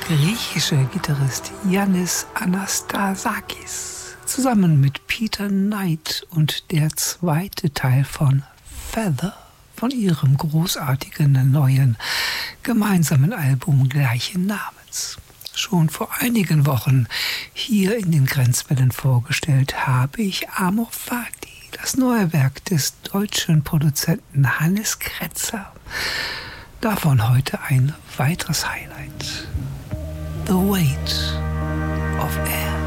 griechische Gitarrist Yannis Anastasakis zusammen mit Peter Knight und der zweite Teil von Feather von ihrem großartigen neuen gemeinsamen Album gleichen Namens. Schon vor einigen Wochen hier in den Grenzwellen vorgestellt habe ich Amor Fati, das neue Werk des deutschen Produzenten Hannes Kretzer. Davon heute ein weiteres Highlight. The Weight of Air.